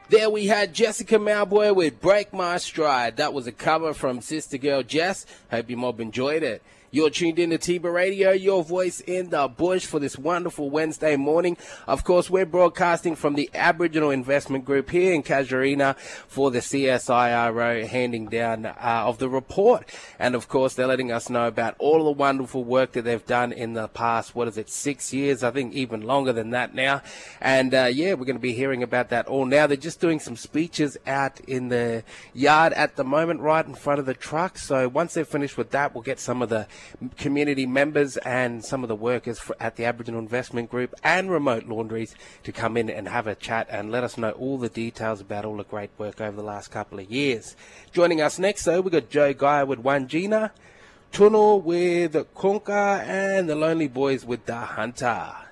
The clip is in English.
There we had Jessica Mauboy with Break My Stride. That was a cover from Sister Girl Jess. Hope you mob enjoyed it. You're tuned in to Tiba Radio, your voice in the bush for this wonderful Wednesday morning. Of course, we're broadcasting from the Aboriginal Investment Group here in Casuarina for the CSIRO handing down of the report. And of course, they're letting us know about all the wonderful work that they've done in the past, 6 years? I think even longer than that now. And we're going to be hearing about that all now. They're just doing some speeches out in the yard at the moment, right in front of the truck. So once they're finished with that, we'll get some of the community members and some of the workers at the Aboriginal Investment Group and remote laundries to come in and have a chat and let us know all the details about all the great work over the last couple of years. Joining us next, though, we've got Joe Geyer with Wangina, Tunnel with Konka, and the Lonely Boys with The Hunter.